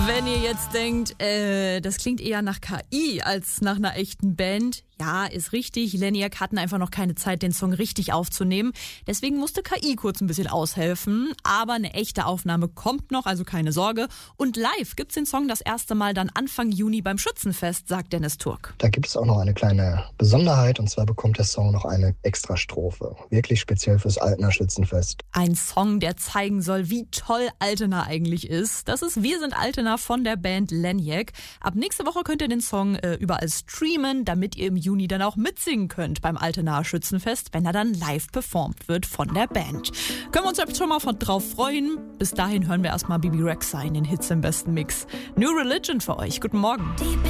Wenn ihr jetzt denkt, das klingt eher nach KI als nach einer echten Band, ja, ist richtig. Leniac hatten einfach noch keine Zeit, den Song richtig aufzunehmen. Deswegen musste KI kurz ein bisschen aushelfen. Aber eine echte Aufnahme kommt noch, also keine Sorge. Und live gibt's den Song das erste Mal dann Anfang Juni beim Schützenfest, sagt Dennis Turk. Da gibt es auch noch eine kleine Besonderheit, und zwar bekommt der Song noch eine Extrastrophe. Wirklich speziell fürs Altener Schützenfest. Ein Song, der zeigen soll, wie toll Altena eigentlich ist. Das ist Wir sind Altena von der Band Leniac. Ab nächste Woche könnt ihr den Song überall streamen, damit ihr im Juni dann auch mitsingen könnt beim Altenaer Schützenfest, wenn er dann live performt wird von der Band. Können wir uns jetzt schon mal drauf freuen. Bis dahin hören wir erstmal Bibi Rexha in den Hits im besten Mix. New Religion für euch. Guten Morgen.